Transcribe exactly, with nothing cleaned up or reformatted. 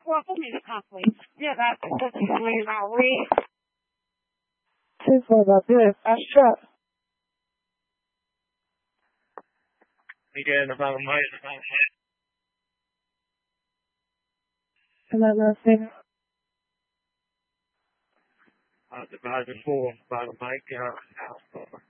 Well, put me in the car, please. Yeah, that, that's something about we. Too far about this. I shot. Again, about a mile, about a mile. And that last thing. Uh, about the four, about a mile, uh, house.